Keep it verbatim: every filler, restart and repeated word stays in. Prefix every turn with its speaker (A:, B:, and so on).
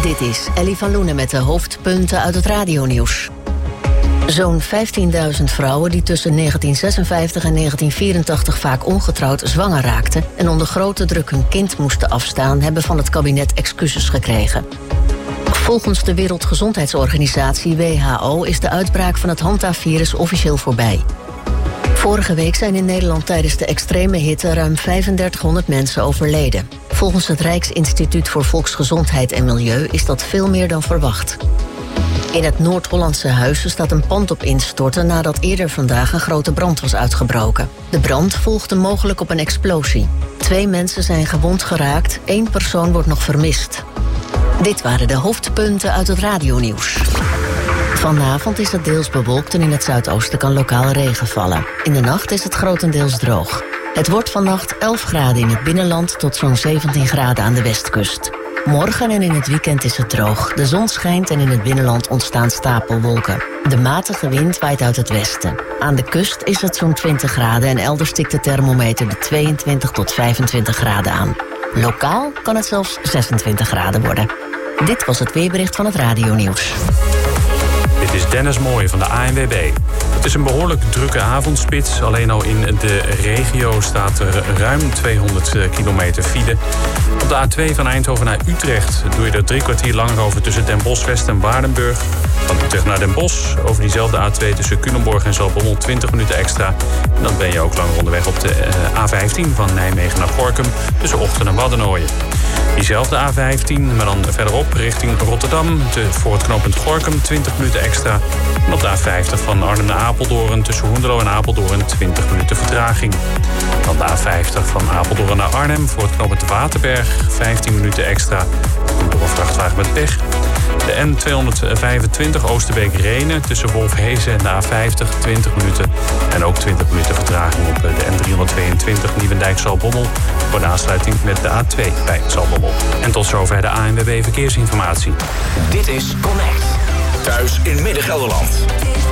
A: Dit is Ellie van Loenen met de hoofdpunten uit het radionieuws. Zo'n vijftienduizend vrouwen die tussen negentien zesenvijftig en negentien vierentachtig vaak ongetrouwd zwanger raakten en onder grote druk hun kind moesten afstaan, hebben van het kabinet excuses gekregen. Volgens de Wereldgezondheidsorganisatie W H O is de uitbraak van het Hanta-virus officieel voorbij. Vorige week zijn in Nederland tijdens de extreme hitte ruim vijfendertighonderd mensen overleden. Volgens het Rijksinstituut voor Volksgezondheid en Milieu is dat veel meer dan verwacht. In het Noord-Hollandse Huizen staat een pand op instorten nadat eerder vandaag een grote brand was uitgebroken. De brand volgde mogelijk op een explosie. Twee mensen zijn gewond geraakt, één persoon wordt nog vermist. Dit waren de hoofdpunten uit het radionieuws. Vanavond is het deels bewolkt en in het zuidoosten kan lokaal regen vallen. In de nacht is het grotendeels droog. Het wordt vannacht elf graden in het binnenland tot zo'n zeventien graden aan de westkust. Morgen en in het weekend is het droog. De zon schijnt en in het binnenland ontstaan stapelwolken. De matige wind waait uit het westen. Aan de kust is het zo'n twintig graden en elders tikt de thermometer de tweeëntwintig tot vijfentwintig graden aan. Lokaal kan het zelfs zesentwintig graden worden. Dit was het weerbericht van het radionieuws.
B: Dit is Dennis Mooij van de A N W B. Het is een behoorlijk drukke avondspits. Alleen al in de regio staat er ruim tweehonderd kilometer file. Op de A twee van Eindhoven naar Utrecht doe je er drie kwartier langer over tussen Den Bosch West en Waardenburg. Van Utrecht naar Den Bosch over diezelfde A twee tussen Culemborg en Zaltbommel twintig minuten extra. En dan ben je ook langer onderweg op de A vijftien van Nijmegen naar Gorinchem tussen Ochten en Waddenooien. Diezelfde A vijftien, maar dan verderop richting Rotterdam voor het knooppunt Gorinchem twintig minuten extra. En op de A vijftig van Arnhem naar Apeldoorn tussen Hoenderloo en Apeldoorn twintig minuten vertraging. Dan de A vijftig van Apeldoorn naar Arnhem voor het knooppunt Waterberg vijftien minuten extra. Komt door een vrachtwagen met pech. De N tweehonderdvijfentwintig Oosterbeek-Renen tussen Wolfhezen en de A vijftig twintig minuten. En ook twintig minuten vertraging op de N driehonderdtweeëntwintig Nieuwendijk-Zaltbommel voor de aansluiting met de A twee bij Zaltbommel. En tot zover de A N W B Verkeersinformatie.
C: Dit is Connect. Thuis in Midden-Gelderland.